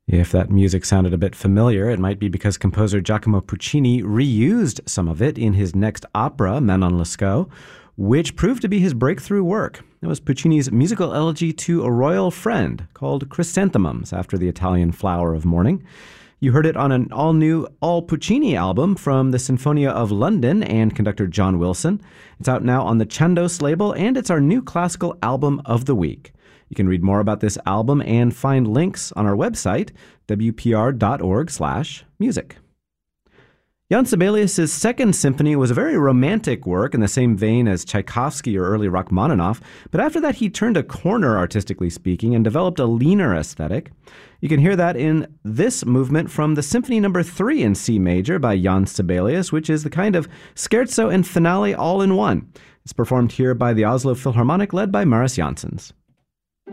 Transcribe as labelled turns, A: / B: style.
A: If that music sounded a bit familiar, it might be because composer Giacomo Puccini reused some of it in his next opera, Manon Lescaut, which proved to be his breakthrough work. It was Puccini's musical elegy to a royal friend called Chrysanthemums, after the Italian flower of mourning. You heard it on an all-new, all-Puccini album from the Sinfonia of London and conductor John Wilson. It's out now on the Chandos label, and it's our new classical album of the week. You can read more about this album and find links on our website, wpr.org/music. Jan Sibelius' Second Symphony was a very romantic work in the same vein as Tchaikovsky or early Rachmaninoff, but after that he turned a corner, artistically speaking, and developed a leaner aesthetic. You can hear that in this movement from the Symphony No. 3 in C major by Jan Sibelius, which is the kind of scherzo and finale all in one. It's performed here by the Oslo Philharmonic, led by Maris Janssens.